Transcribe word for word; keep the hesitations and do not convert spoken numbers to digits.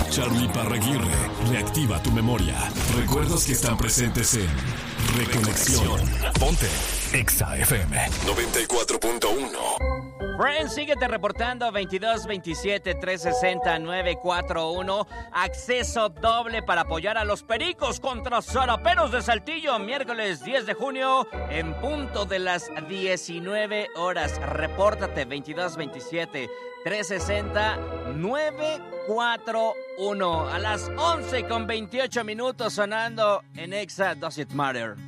Charlie Parraguirre reactiva tu memoria. Recuerdos que están presentes en Reconexión. Ponte Exa F M noventa y cuatro punto uno. Friends, síguete reportando veintidós veintisiete trescientos sesenta novecientos cuarenta y uno. Acceso doble para apoyar a los Pericos contra Zaraperos de Saltillo. Miércoles diez de junio en punto de las diecinueve horas. Repórtate veintidós veintisiete trescientos sesenta novecientos cuarenta y uno. A las once con veintiocho minutos sonando en Exa Does It Matter.